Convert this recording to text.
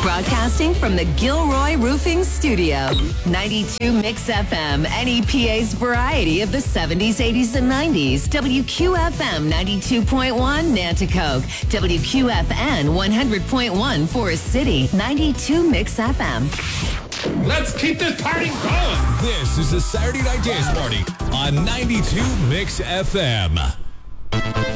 Broadcasting from the Gilroy Roofing Studio. 92 Mix FM, NEPA's variety of the 70s, 80s, and 90s. WQFM 92.1 Nanticoke. WQFN 100.1 Forest City. 92 Mix FM. Let's keep this party going. This is the Saturday Night Dance Party on 92 Mix FM.